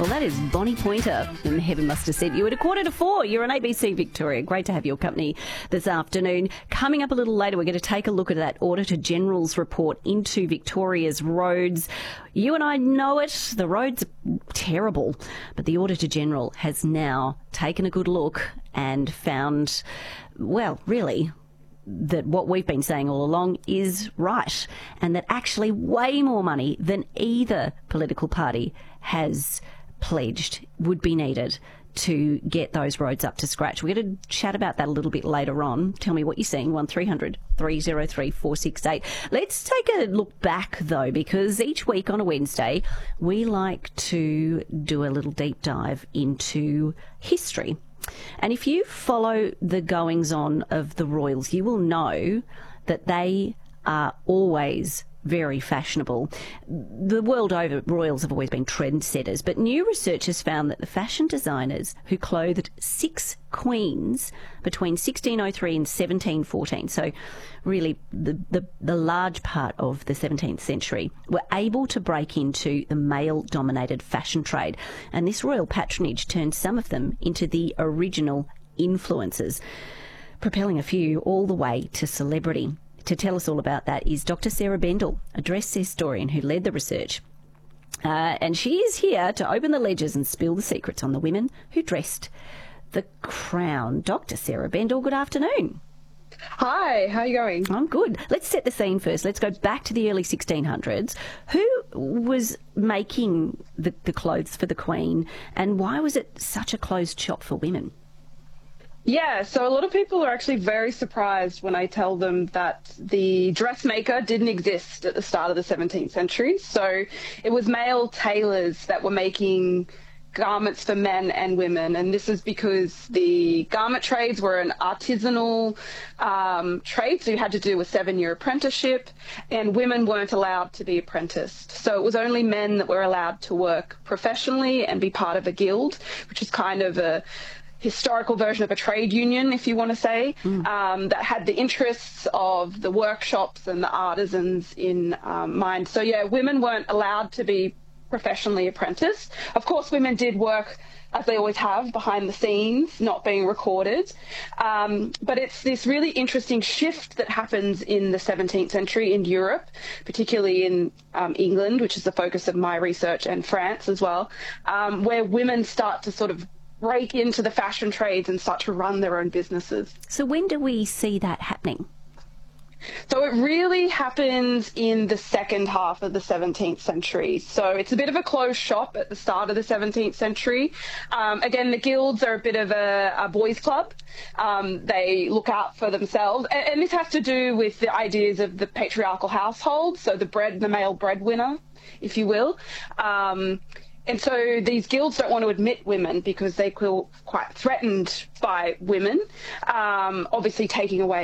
Well, that is Bonnie Pointer, and heaven must have sent you at 3:45. You're on ABC Victoria. Great to have your company this afternoon. Coming up a little later, we're going to take a look at that Auditor General's report into Victoria's roads. You and I know it. The roads are terrible, but the Auditor General has now taken a good look and found, well, really, that what we've been saying all along is right, and that actually way more money than either political party has pledged would be needed to get those roads up to scratch. We're going to chat about that a little bit later on. Tell me what you're seeing, 1300 303 468. Let's take a look back, though, because each week on a Wednesday, we like to do a little deep dive into history. And if you follow the goings-on of the Royals, you will know that they are always very fashionable. The world over, Royals have always been trendsetters, but new research has found that the fashion designers who clothed 6 queens between 1603 and 1714, so really the large part of the 17th century, were able to break into the male-dominated fashion trade. And this royal patronage turned some of them into the original influencers, propelling a few all the way to celebrity. To tell us all about that is Dr. Sarah Bendall, a dress historian who led the research. And she is here to open the ledgers and spill the secrets on the women who dressed the crown. Dr. Sarah Bendall, good afternoon. Hi, how are you going? I'm good. Let's set the scene first. Let's go back to the early 1600s. Who was making the clothes for the Queen, and why was it such a closed shop for women? Yeah, so a lot of people are actually very surprised when I tell them that the dressmaker didn't exist at the start of the 17th century. So it was male tailors that were making garments for men and women, and this is because the garment trades were an artisanal trade, so you had to do a 7-year apprenticeship, and women weren't allowed to be apprenticed. So it was only men that were allowed to work professionally and be part of a guild, which is kind of a historical version of a trade union, if you want to say, that had the interests of the workshops and the artisans in mind. So yeah, women weren't allowed to be professionally apprenticed. Of course, women did work, as they always have, behind the scenes, not being recorded. But it's this really interesting shift that happens in the 17th century in Europe, particularly in England, which is the focus of my research, and France as well, where women start to sort of break into the fashion trades and start to run their own businesses. So when do we see that happening? So it really happens in the second half of the 17th century. So it's a bit of a closed shop at the start of the 17th century. Again, the guilds are a bit of a boys' club. They look out for themselves. And this has to do with the ideas of the patriarchal household, so the male breadwinner, if you will. And so these guilds don't want to admit women because they feel quite threatened by women, obviously taking away